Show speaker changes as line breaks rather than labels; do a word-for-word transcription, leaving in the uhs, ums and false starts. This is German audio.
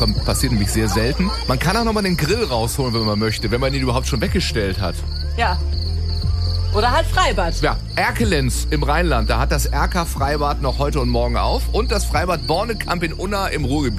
Passiert nämlich sehr selten. Man kann auch nochmal den Grill rausholen, wenn man möchte, wenn man ihn überhaupt schon weggestellt hat.
Ja. Oder halt Freibad.
Ja, Erkelenz im Rheinland, da hat das Erker Freibad noch heute und morgen auf. Und das Freibad Bornekamp in Unna im Ruhrgebiet.